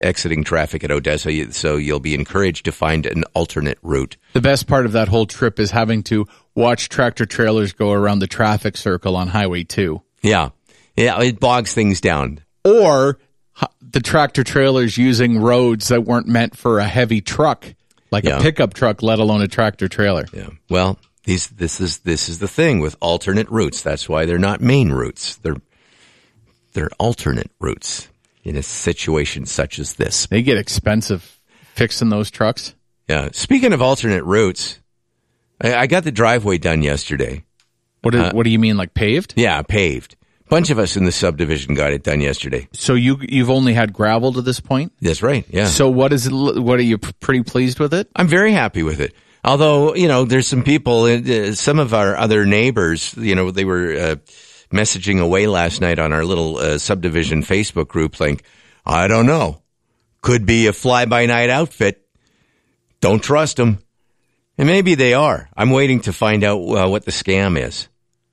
exiting traffic at Odessa, so you'll be encouraged to find an alternate route. The best part of that whole trip is having to watch tractor trailers go around the traffic circle on Highway 2. Yeah, it bogs things down. Or the tractor trailers using roads that weren't meant for a heavy truck, like a pickup truck, let alone a tractor trailer. Yeah. Well, this is the thing with alternate routes. That's why they're not main routes. They're alternate routes in a situation such as this. They get expensive fixing those trucks. Yeah. Speaking of alternate routes, I got the driveway done yesterday. What do you mean, like paved? Yeah, paved. Bunch of us in the subdivision got it done yesterday. So you've only had gravel to this point? That's right, yeah. So what are you pretty pleased with it? I'm very happy with it. Although, there's some people, some of our other neighbors, they were messaging away last night on our little subdivision Facebook group like, I don't know, could be a fly-by-night outfit. Don't trust them. And maybe they are. I'm waiting to find out what the scam is.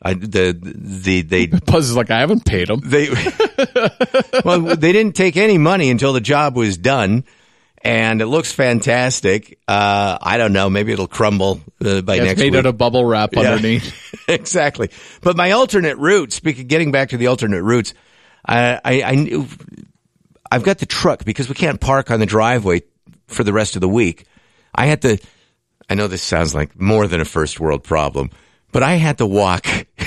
Buzz is like, I haven't paid them. They didn't take any money until the job was done, and it looks fantastic. I don't know, maybe it'll crumble by next week. It's made out of bubble wrap underneath. Exactly. But my alternate route, getting back to the alternate routes, I've got the truck because we can't park on the driveway for the rest of the week. I know this sounds like more than a first world problem, but I had to walk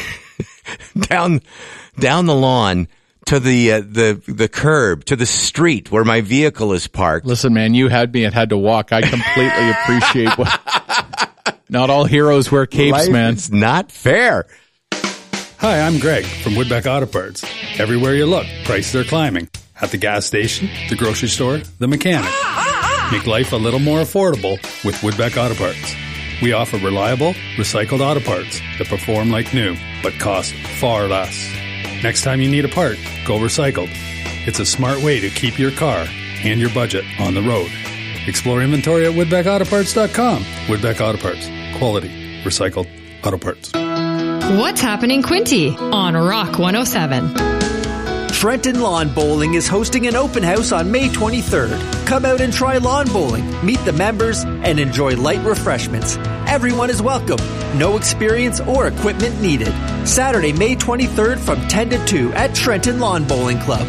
down the lawn to the curb, to the street where my vehicle is parked. Listen, man, you had me and had to walk. I completely appreciate what. Not all heroes wear capes, Life man. It's not fair. Hi, I'm Greg from Woodbeck Auto Parts. Everywhere you look, prices are climbing. At the gas station, the grocery store, the mechanic. Make life a little more affordable with Woodbeck Auto Parts. We offer reliable, recycled auto parts that perform like new, but cost far less. Next time you need a part, go recycled. It's a smart way to keep your car and your budget on the road. Explore inventory at WoodbeckAutoParts.com. Woodbeck Auto Parts. Quality. Recycled auto parts. What's happening, Quinty? On Rock 107. Trenton Lawn Bowling is hosting an open house on May 23rd. Come out and try lawn bowling, meet the members, and enjoy light refreshments. Everyone is welcome. No experience or equipment needed. Saturday, May 23rd from 10 to 2 at Trenton Lawn Bowling Club.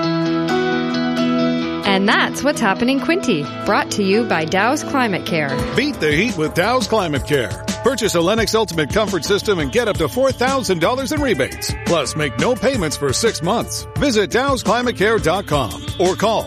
And that's What's Happening, Quinty. Brought to you by Dow's Climate Care. Beat the heat with Dow's Climate Care. Purchase a Lennox Ultimate Comfort System and get up to $4,000 in rebates. Plus, make no payments for 6 months. Visit DowsClimateCare.com or call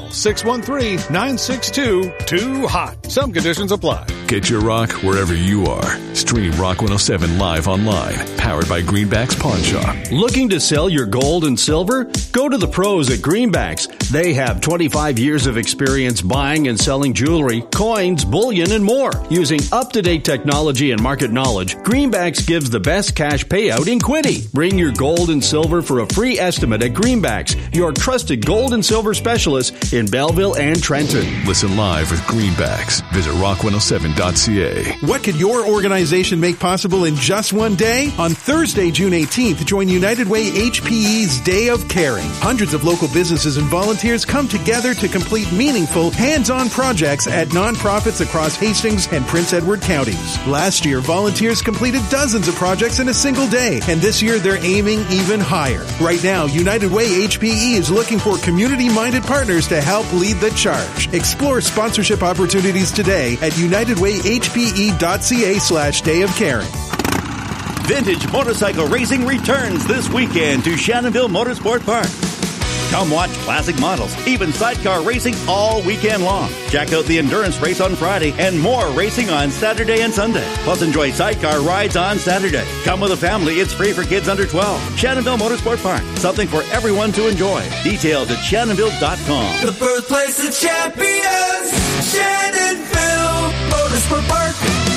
613-962-2HOT. Some conditions apply. Get your rock wherever you are. Stream Rock 107 live online. Powered by Greenbacks Pawn Shop. Looking to sell your gold and silver? Go to the pros at Greenbacks. They have 25 years of experience buying and selling jewelry, coins, bullion, and more. Using up-to-date technology and market knowledge, Greenbacks gives the best cash payout in Quinty. Bring your gold and silver for a free estimate at Greenbacks, your trusted gold and silver specialist in Belleville and Trenton. Listen live with Greenbacks. Visit rock107.ca. What could your organization make possible in just one day? On Thursday, June 18th, join United Way HPE's Day of Caring. Hundreds of local businesses and volunteers come together to complete meaningful, hands-on projects at nonprofits across Hastings and Prince Edward counties. Last year, volunteers completed dozens of projects in a single day, and this year they're aiming even higher. Right now, United Way HPE is looking for community-minded partners to help lead the charge. Explore sponsorship opportunities today at unitedwayhpe.ca/Day of Caring. Vintage motorcycle racing returns this weekend to Shannonville Motorsport Park. Come watch classic models, even sidecar racing all weekend long. Check out the endurance race on Friday and more racing on Saturday and Sunday. Plus enjoy sidecar rides on Saturday. Come with a family, it's free for kids under 12. Shannonville Motorsport Park, something for everyone to enjoy. Details at shannonville.com. The birthplace of champions, Shannonville Motorsport Park.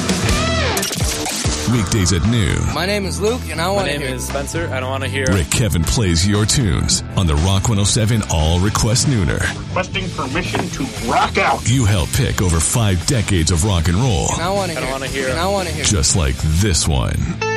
Weekdays at noon. My name is Luke, and I want to hear. My name is Spencer. I don't want to hear. Rick Kevin plays your tunes on the Rock 107 All Request Nooner. Requesting permission to rock out. You helped pick over 5 decades of rock and roll. And I want to hear. I don't want to hear. And I want to hear. Just like this one.